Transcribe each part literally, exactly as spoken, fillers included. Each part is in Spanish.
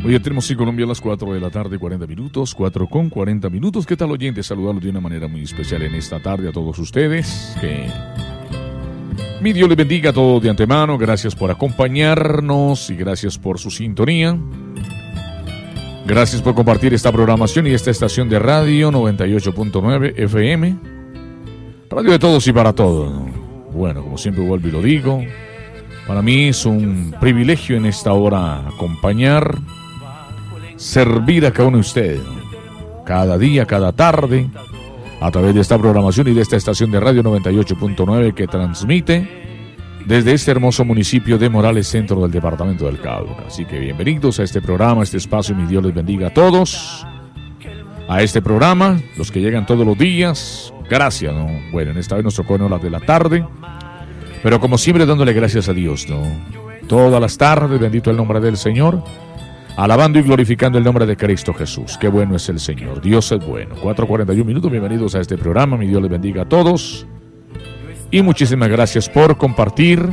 Hoy tenemos en Colombia a las cuatro de la tarde, cuarenta minutos, cuatro con cuarenta minutos. ¿Qué tal, oyentes? Saludarlos de una manera muy especial en esta tarde a todos ustedes. Que mi Dios les bendiga a todos de antemano. Gracias por acompañarnos y gracias por su sintonía. Gracias por compartir esta programación y esta estación de radio noventa y ocho punto nueve F M. Radio de todos y para todos. Bueno, como siempre vuelvo y lo digo, para mí es un privilegio en esta hora acompañar, servir a cada uno de ustedes, cada día, cada tarde, a través de esta programación y de esta estación de radio noventa y ocho punto nueve que transmite desde este hermoso municipio de Morales, centro del departamento del Cauca. Así que bienvenidos a este programa, a este espacio, mi Dios les bendiga a todos. A este programa, los que llegan todos los días, gracias, ¿no? Bueno, en esta vez nos tocó en horas de la tarde, pero como siempre dándole gracias a Dios, ¿no? Todas las tardes, bendito el nombre del Señor, alabando y glorificando el nombre de Cristo Jesús. Qué bueno es el Señor, Dios es bueno. cuatro cuarenta y uno minutos, bienvenidos a este programa, mi Dios les bendiga a todos. Y muchísimas gracias por compartir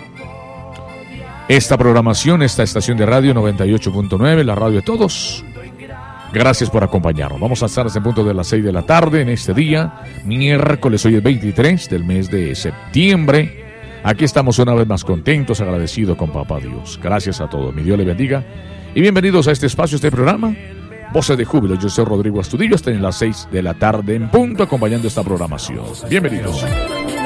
esta programación, esta estación de radio noventa y ocho punto nueve, la radio de todos. Gracias por acompañarnos. Vamos a estar hasta el punto de las seis de la tarde en este día, miércoles, hoy es veintitrés del mes de septiembre. Aquí estamos una vez más contentos, agradecidos con Papá Dios. Gracias a todos, mi Dios les bendiga. Y bienvenidos a este espacio, este programa, Voces de Júbilo. Yo soy Rodrigo Astudillo, hasta en las seis de la tarde en punto, acompañando esta programación. Bienvenidos.